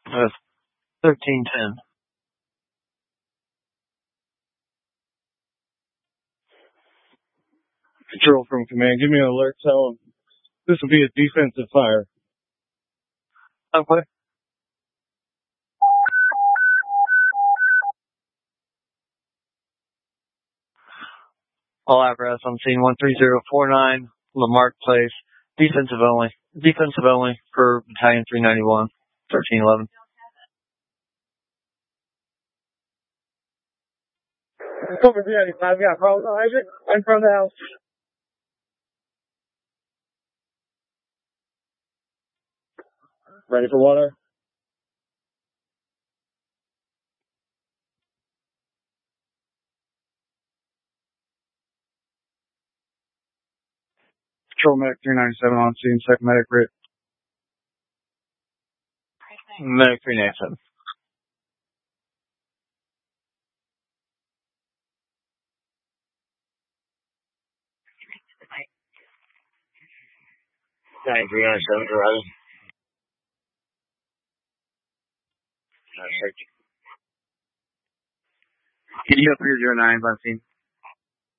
That's 1310. Control from command. Give me an alert tone. This will be a defensive fire. Okay. All apparatus on scene 13049, Lamarck Place. Defensive only. Defensive only for Battalion 391, 1311. Cover 395, got calls on Isaac. I'm from the house. Ready for water? Control Medic 397 on scene, second medic Rit. Medic 397. Nine 397 driving. Can you up your 09s on scene?